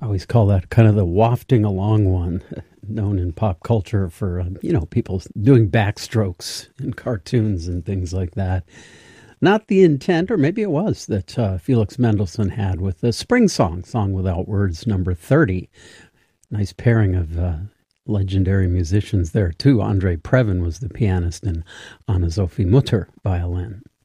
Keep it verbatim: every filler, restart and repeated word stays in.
always call that kind of the wafting along one, known in pop culture for, um, you know, people doing backstrokes in cartoons and things like that. Not the intent, or maybe it was, that uh, Felix Mendelssohn had with the Spring Song, Song Without Words, number thirty. Nice pairing of uh, legendary musicians there, too. Andre Previn was the pianist and Anna-Sophie Mutter, violin.